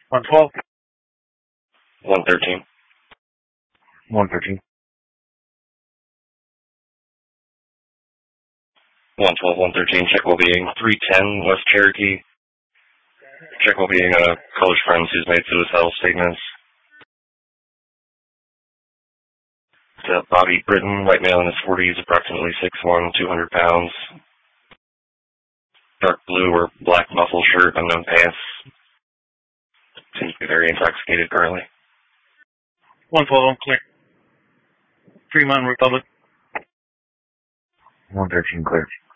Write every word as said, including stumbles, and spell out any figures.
one twelve. one thirteen. one thirteen. one twelve, one thirteen. Check well being three ten West Cherokee. Check well being a college friend who's made suicidal statements. To Bobby Britton, white male in his forties, approximately six one, two hundred pounds. Dark blue or black muffle shirt, unknown pants. Seems to be very intoxicated currently. one twelve, clear. Fremont Republic. one thirteen, clear.